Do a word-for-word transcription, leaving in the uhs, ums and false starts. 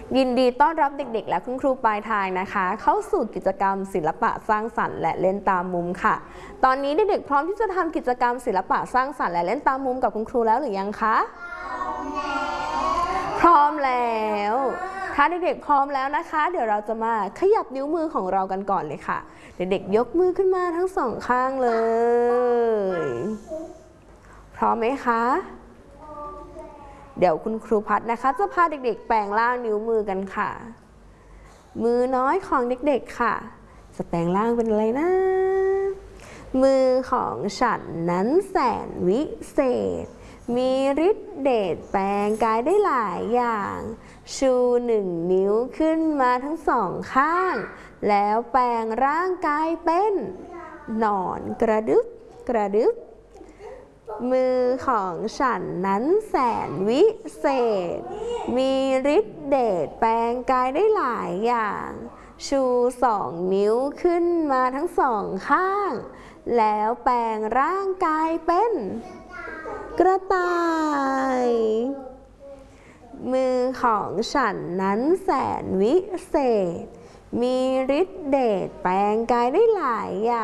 ยินดีต้อนรับเด็กๆและคุณครูปลายทางนะคะเข้าสู่กิจกรรมศิลปะสร้างสรรค์และเล่นตามมุมค่ะตอนนี้เด็กๆพร้อมที่จะทำกิจกรรมศิลปะสร้างสรรค์และเล่นตามมุมกับคุณครูแล้วหรือยังคะพร้อมแล้วถ้าเด็กๆพร้อมแล้วนะคะเดี๋ยวเราจะมาขยับนิ้วมือของเรากันก่อนเลยค่ะเด็กๆยกมือขึ้นมาทั้งสองข้างเลยพร้อมไหมคะเดี๋ยวคุณครูพัดนะคะจะพาเด็กๆแปลงร่างนิ้วมือกันค่ะมือน้อยของเด็กๆค่ะจะแปลงร่างเป็นอะไรนะมือของฉันนั้นแสนวิเศษมีฤทธิ์เดชแปลงกายได้หลายอย่างชูหนึ่งนิ้วขึ้นมาทั้งสองข้างแล้วแปลงร่างกายเป็นหนอนกระดึบกระดึบมือของฉันนั้นแสนวิเศษมีฤทธิ์เดชแปลงกายได้หลายอย่างชูสองนิ้วขึ้นมาทั้งสองข้างแล้วแปลงร่างกายเป็นกระต่ายมือของฉันนั้นแสนวิเศษมีฤทธิ์เดชแปลงกายได้หลายอย่าง